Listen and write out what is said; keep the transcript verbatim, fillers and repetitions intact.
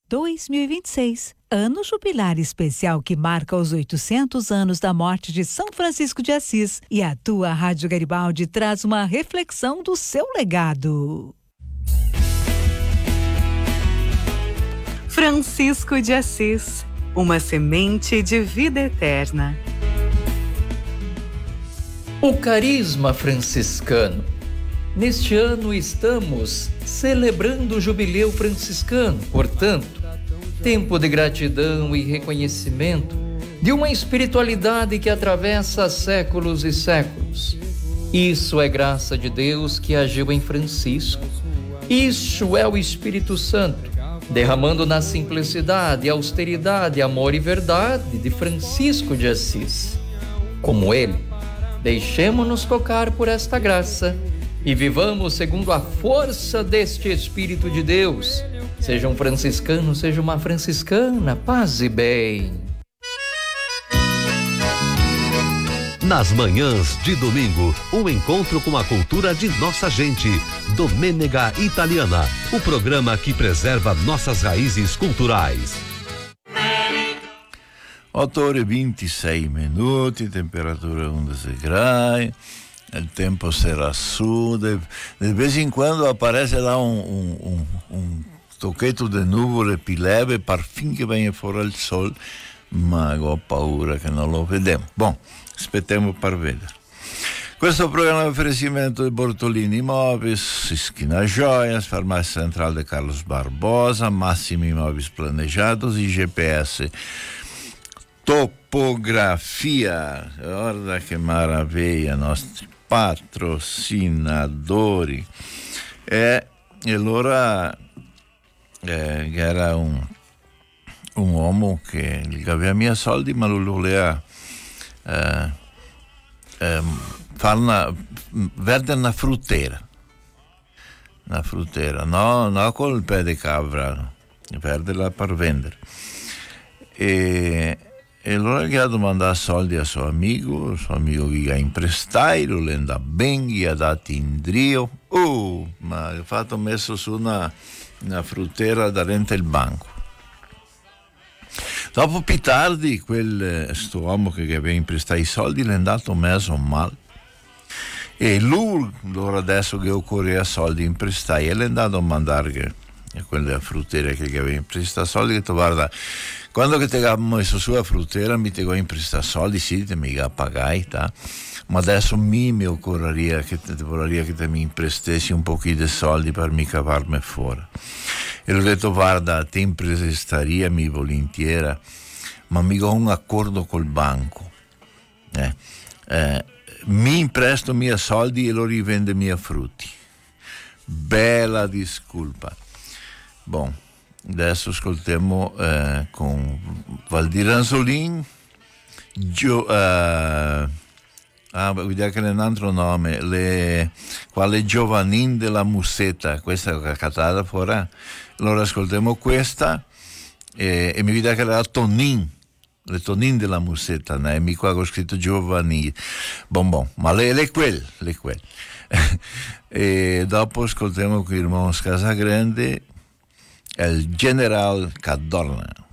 dois mil e vinte e seis, ano jubilar especial que marca os oitocentos anos da morte de São Francisco de Assis, e a tua Rádio Garibaldi traz uma reflexão do seu legado. Francisco de Assis, uma semente de vida eterna. O carisma franciscano. Neste ano estamos celebrando o jubileu franciscano, portanto, tempo de gratidão e reconhecimento de uma espiritualidade que atravessa séculos e séculos. Isso é graça de Deus que agiu em Francisco. Isso é o Espírito Santo, derramando na simplicidade, austeridade, amor e verdade de Francisco de Assis. Como ele, deixemo-nos tocar por esta graça e vivamos segundo a força deste Espírito de Deus. Seja um franciscano, seja uma franciscana, paz e bem. Nas manhãs de domingo, um encontro com a cultura de nossa gente. Domenica Italiana, o programa que preserva nossas raízes culturais. otto ore e ventisei minuti, temperatura undici gradi, il tempo será su, de, de vez em quando aparece lá um, um, um, um tochetto di nuvole più leve, per fin che venga fuori il sol, ma ho paura che non lo vediamo. Bom, aspettiamo per vedere. Questo programma è un offerimento di Bortolini Imóveis, Esquina Joias, Farmácia Central de Carlos Barbosa, Máximo Imóveis Planejados e G P S Topografia. Guarda che meraviglia, nostri patrocinadori. E, e allora eh, era un, un uomo che gli aveva soldi, ma lui voleva eh, eh, fare una, vendere una frutteira. Una frutteira, no, no col pè di cabra, venderla per vendere. E E allora gli ha domandato soldi a suo amico, il suo amico gli ha imprestato, lo andava bene, gli ha dato in drio. Oh, ma ha fatto messo su una, una frutteira davanti al banco. Dopo più tardi, quel sto uomo che gli aveva imprestato i soldi l'è andato messo male. E lui, allora adesso che occorreva soldi imprestati, e l'è andato a mandare che, a quella frutteira che gli aveva imprestato soldi, che ha detto, guarda, quando che ti ha messo su la frutteira mi ti ho imprestato soldi, sì, ti mi ha pagato, ta? Ma adesso mi mi occorreria che ti vorrei che te mi imprestessi un pochino di soldi per mi cavarmi fuori. E l'ho detto, guarda, ti imprestaria mi volentieri, ma mi ho un accordo col banco. Eh, eh, mi impresto mia soldi e lo rivende mia frutti. Bella discolpa. Bon. Adesso ascoltiamo eh, con Valdir Anzolin, Gio, eh, ah, vediamo che è un altro nome, le, quale Giovannin della Musetta, questa è cantata fuori. Allora ascoltiamo questa e, e mi vediamo che era Tonin, le Tonin della Musetta, né? Mi qua ho scritto Giovanni, bon bon, ma le, le quel, le quel. E dopo ascoltiamo qui il Mons Casagrande, el General Cadorna.